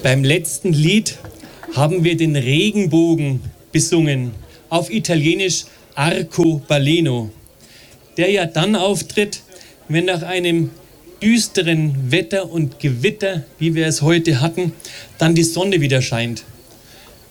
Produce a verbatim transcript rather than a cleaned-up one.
Beim letzten Lied haben wir den Regenbogen besungen, auf Italienisch Arcobaleno, der ja dann auftritt, wenn nach einem düsteren Wetter und Gewitter, wie wir es heute hatten, dann die Sonne wieder scheint.